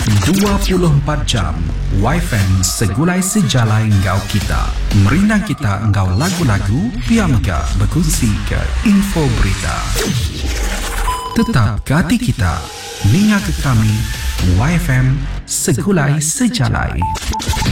24 jam YFM segulai sejalai engkau kita. Merinang kita engkau lagu-lagu, biar mega berkongsi ke info berita. Tetap ke hati kita, ninga ke kami YFM segulai sejalai.